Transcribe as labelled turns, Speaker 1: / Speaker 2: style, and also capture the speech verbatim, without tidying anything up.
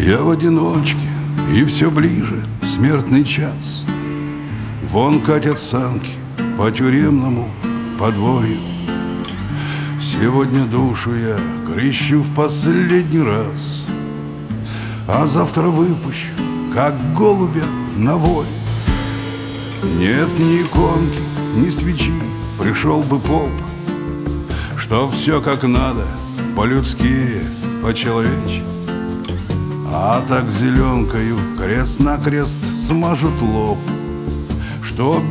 Speaker 1: Я в одиночке, и все ближе смертный час. Вон катят санки по тюремному подворью. Сегодня душу я крещу в последний раз, а завтра выпущу, как голубя на волю. Нет ни иконки, ни свечи, пришел бы поп, чтоб все как надо, по-людски, по-человечи. А так зеленкою крест-накрест смажут лоб, чтоб